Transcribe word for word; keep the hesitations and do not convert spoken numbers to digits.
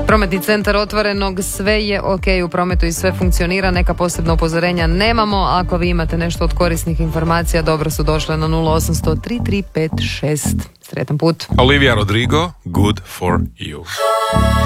Prometni centar Otvorenog, sve je ok u prometu i sve funkcionira, neka posebna upozorenja nemamo. Ako vi imate nešto od korisnih informacija, dobro su došle na nula osam sto tri tri pet šest. Sretan put. Olivia Rodrigo, Good for You.